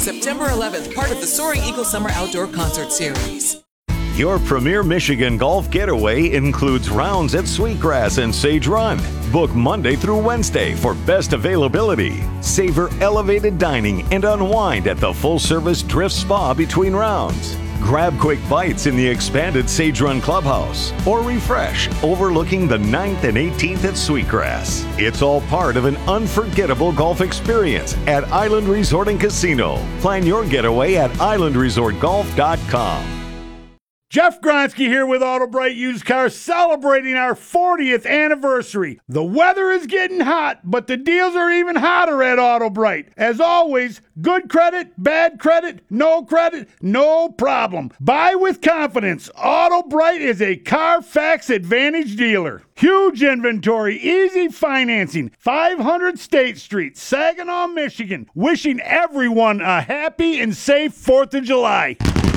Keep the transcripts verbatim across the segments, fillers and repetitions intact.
September eleventh, part of the Soaring Eagle Summer Outdoor Concert Series. Your premier Michigan golf getaway includes rounds at Sweetgrass and Sage Run. Book Monday through Wednesday for best availability. Savor elevated dining and unwind at the full-service Drift Spa between rounds. Grab quick bites in the expanded Sage Run Clubhouse or refresh overlooking the ninth and eighteenth at Sweetgrass. It's all part of an unforgettable golf experience at Island Resort and Casino. Plan your getaway at island resort golf dot com. Jeff Gronsky here with AutoBright Used Cars, celebrating our fortieth anniversary. The weather is getting hot, but the deals are even hotter at AutoBright. As always, good credit, bad credit, no credit, no problem. Buy with confidence. AutoBright is a Carfax Advantage dealer. Huge inventory, easy financing. five hundred State Street, Saginaw, Michigan. Wishing everyone a happy and safe fourth of July.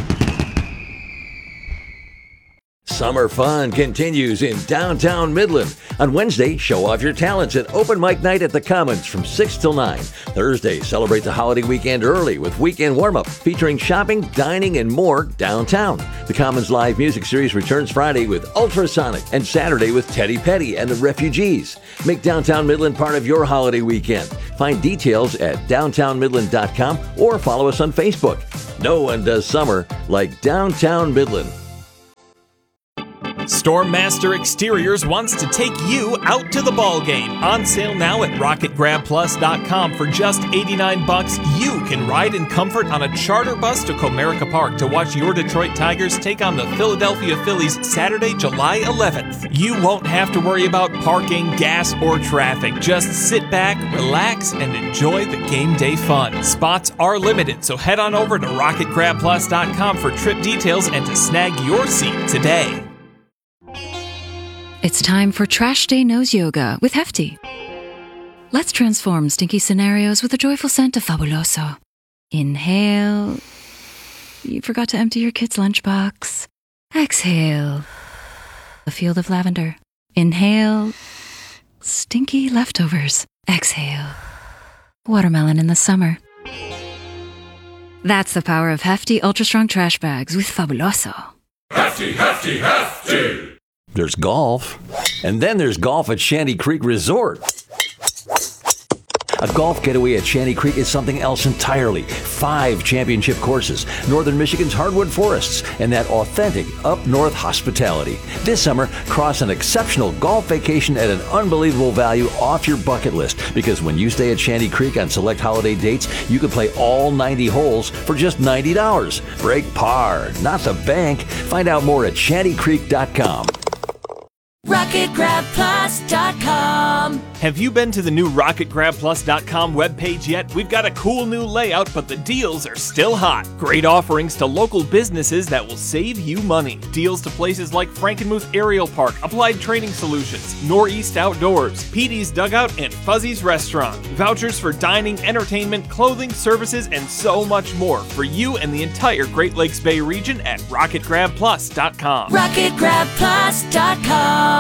Summer fun continues in downtown Midland. On Wednesday, show off your talents at Open Mic Night at the Commons from six till nine. Thursday, celebrate the holiday weekend early with Weekend Warm-Up featuring shopping, dining, and more downtown. The Commons Live Music Series returns Friday with Ultrasonic and Saturday with Teddy Petty and the Refugees. Make downtown Midland part of your holiday weekend. Find details at downtown midland dot com or follow us on Facebook. No one does summer like downtown Midland. Stormmaster Exteriors wants to take you out to the ball game. On sale now at rocket grab plus dot com for just eighty-nine bucks. You can ride in comfort on a charter bus to Comerica Park to watch your Detroit Tigers take on the Philadelphia Phillies Saturday, July eleventh. You won't have to worry about parking, gas, or traffic. Just sit back, relax, and enjoy the game day fun. Spots are limited, so head on over to rocket grab plus dot com for trip details and to snag your seat today. It's time for Trash Day Nose Yoga with Hefty. Let's transform stinky scenarios with a joyful scent of Fabuloso. Inhale. You forgot to empty your kid's lunchbox. Exhale. A field of lavender. Inhale. Stinky leftovers. Exhale. Watermelon in the summer. That's the power of Hefty Ultra Strong Trash Bags with Fabuloso. Hefty, Hefty, Hefty! There's golf, and then there's golf at Shanty Creek Resort. A golf getaway at Shanty Creek is something else entirely. Five championship courses, northern Michigan's hardwood forests, and that authentic up-north hospitality. This summer, cross an exceptional golf vacation at an unbelievable value off your bucket list, because when you stay at Shanty Creek on select holiday dates, you can play all ninety holes for just ninety dollars. Break par, not the bank. Find out more at shanty creek dot com. rocket grab plus dot com. Have you been to the new rocket grab plus dot com webpage yet? We've got a cool new layout, but the deals are still hot. Great offerings to local businesses that will save you money. Deals to places like Frankenmuth Aerial Park, Applied Training Solutions, Northeast Outdoors, P D's Dugout, and Fuzzy's Restaurant. Vouchers for dining, entertainment, clothing, services, and so much more for you and the entire Great Lakes Bay region at rocket grab plus dot com. rocket grab plus dot com.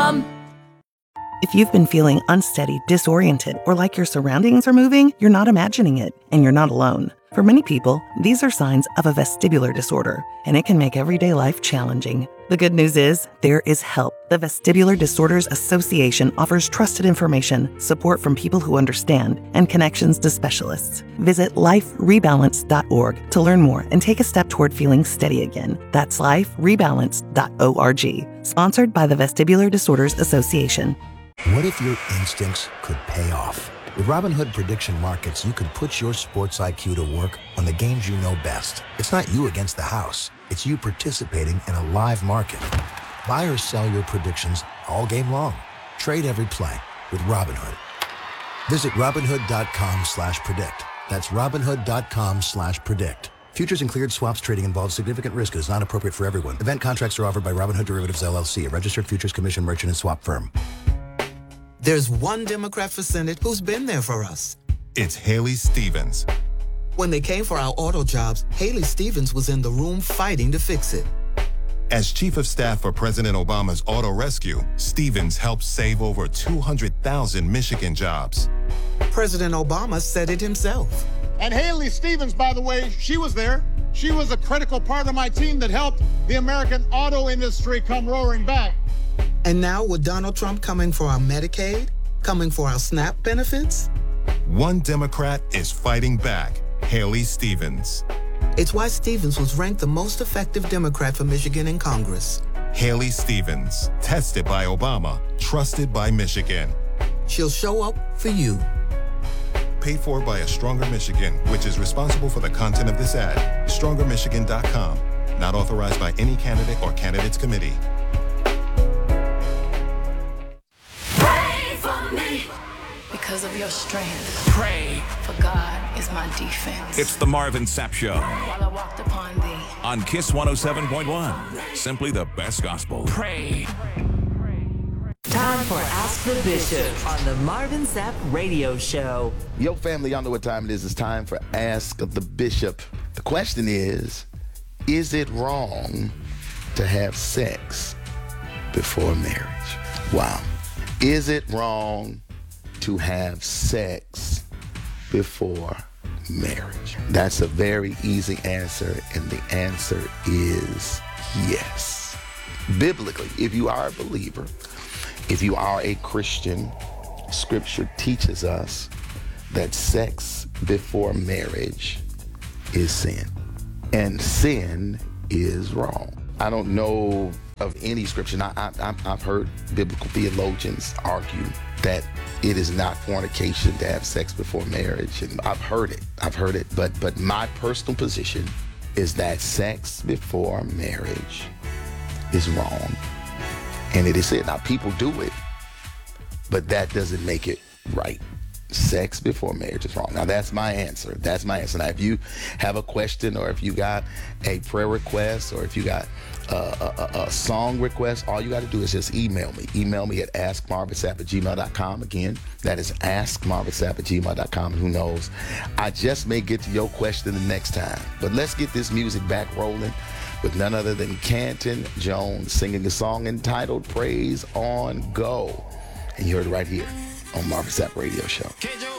If you've been feeling unsteady, disoriented, or like your surroundings are moving, you're not imagining it, and you're not alone. For many people, these are signs of a vestibular disorder, and it can make everyday life challenging. The good news is, there is help. The Vestibular Disorders Association offers trusted information, support from people who understand, and connections to specialists. Visit life rebalance dot org to learn more and take a step toward feeling steady again. That's life rebalance dot org. Sponsored by the Vestibular Disorders Association. What if your instincts could pay off? With Robinhood Prediction Markets, you could put your sports I Q to work on the games you know best. It's not you against the house. It's you participating in a live market. Buy or sell your predictions all game long. Trade every play with Robinhood. Visit Robinhood.com slash predict. That's Robinhood.com slash predict. Futures and cleared swaps trading involves significant risk and is not appropriate for everyone. Event contracts are offered by Robinhood Derivatives, L L C, a registered futures commission merchant and swap firm. There's one Democrat for Senate who's been there for us. It's Haley Stevens. When they came for our auto jobs, Haley Stevens was in the room fighting to fix it. As Chief of Staff for President Obama's Auto Rescue, Stevens helped save over two hundred thousand Michigan jobs. President Obama said it himself. And Haley Stevens, by the way, she was there. She was a critical part of my team that helped the American auto industry come roaring back. And now with Donald Trump coming for our Medicaid, coming for our SNAP benefits? One Democrat is fighting back. Haley Stevens. It's why Stevens was ranked the most effective Democrat for Michigan in Congress. Haley Stevens, tested by Obama, trusted by Michigan. She'll show up for you. Paid for by A Stronger Michigan, which is responsible for the content of this ad. stronger michigan dot com. Not authorized by any candidate or candidates committee. Pray for me because of your strength. Pray for God is my defense. It's the Marvin Sapp Show. While I walked upon thee. On Kiss one oh seven point one. Simply the best gospel. Pray. Time for Ask the Bishop on the Marvin Sapp Radio Show. Yo, family, y'all know what time it is. It's time for Ask the Bishop. The question is, is it wrong to have sex before marriage? Wow. Is it wrong to have sex before marriage? That's a very easy answer, and the answer is yes. Biblically, if you are a believer, if you are a Christian, Scripture teaches us that sex before marriage is sin, and sin is wrong. I don't know of any Scripture. I, I, I've heard biblical theologians argue that it is not fornication to have sex before marriage, and I've heard it. I've heard it, but but my personal position is that sex before marriage is wrong. And it is said, now people do it, but that doesn't make it right. Sex before marriage is wrong. Now that's my answer. That's my answer. Now if you have a question, or if you got a prayer request, or if you got a, a, a song request, all you got to do is just email me. Email me at ask marvin sapp at gmail dot com. Again, that is ask marvin sapp at gmail dot com. And who knows, I just may get to your question the next time. But let's get this music back rolling with none other than Canton Jones singing a song entitled Praise on Go. And you heard it right here on Marvin Sapp Radio Show.